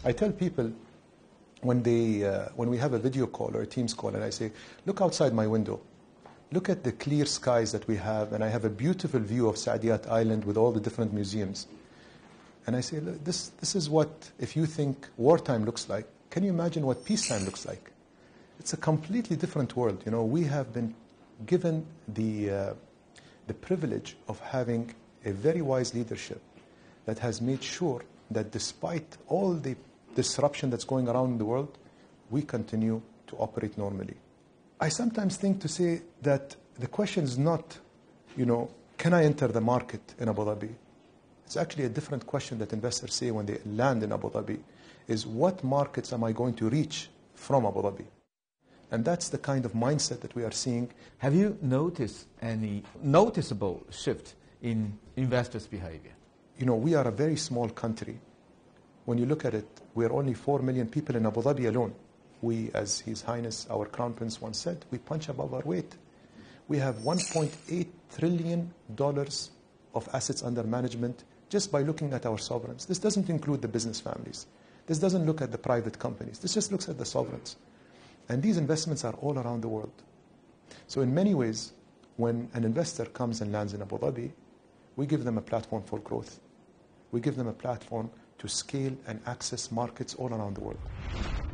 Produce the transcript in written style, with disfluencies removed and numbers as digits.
I tell people when we have a video call or a Teams call, and I say, look outside my window. Look at the clear skies that we have, and I have a beautiful view of Saadiyat Island with all the different museums. And I say, look, this is what, if you think wartime looks like, can you imagine what peacetime looks like? It's a completely different world. You know, we have been given the privilege of having a very wise leadership that has made sure that despite all the disruption that's going around in the world, we continue to operate normally. I sometimes think to say that the question is not, can I enter the market in Abu Dhabi? It's actually a different question that investors say when they land in Abu Dhabi, is what markets am I going to reach from Abu Dhabi? And that's the kind of mindset that we are seeing. Have you noticed any noticeable shift in investors' behavior? We are a very small country. When you look at it, we're only 4 million people in Abu Dhabi alone. We, as His Highness, our Crown Prince once said, we punch above our weight. We have $1.8 trillion of assets under management just by looking at our sovereigns. This doesn't include the business families. This doesn't look at the private companies. This just looks at the sovereigns. And these investments are all around the world. So in many ways, when an investor comes and lands in Abu Dhabi, we give them a platform for growth. We give them a platform to scale and access markets all around the world.